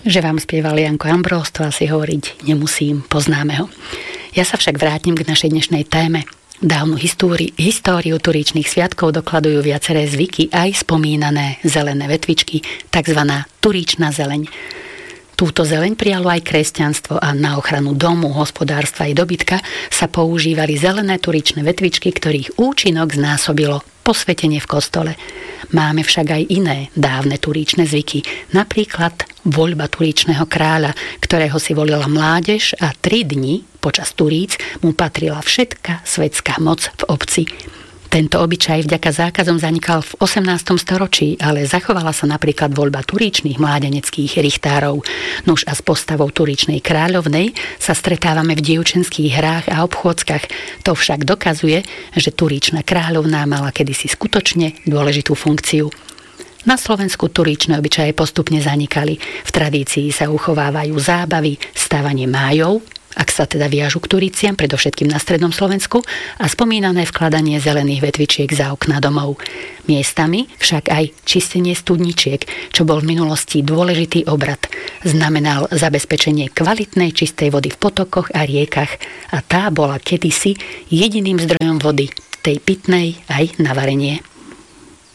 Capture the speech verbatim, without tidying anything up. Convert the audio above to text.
Že vám spieval Janko Ambrós, to asi hovoriť nemusím, poznáme ho. Ja sa však vrátim k našej dnešnej téme. Dávnu históri- históriu Turíčnych sviatkov dokladujú viaceré zvyky, aj spomínané zelené vetvičky, takzvaná Turíčna zeleň. Túto zeleň prijalo aj kresťanstvo a na ochranu domu, hospodárstva aj dobytka sa používali zelené turíčne vetvičky, ktorých účinok znásobilo posvetenie v kostole. Máme však aj iné dávne turíčne zvyky, napríklad voľba turíčneho kráľa, ktorého si volila mládež a tri dni počas turíc mu patrila všetka svetská moc v obci. Tento obyčaj vďaka zákazom zanikal v osemnástom storočí, ale zachovala sa napríklad voľba turíčnych mládeneckých richtárov. Nuž a s postavou turíčnej kráľovnej sa stretávame v dievčenských hrách a obchôdzkach. To však dokazuje, že turíčna kráľovná mala kedysi skutočne dôležitú funkciu. Na Slovensku turíčne obyčaje postupne zanikali. V tradícii sa uchovávajú zábavy, stávanie májov, ak sa teda viažu k turíciam, predovšetkým na strednom Slovensku, a spomínané vkladanie zelených vetvičiek za okná domov. Miestami však aj čistenie studničiek, čo bol v minulosti dôležitý obrad. Znamenal zabezpečenie kvalitnej čistej vody v potokoch a riekach a tá bola kedysi jediným zdrojom vody, tej pitnej aj na varenie.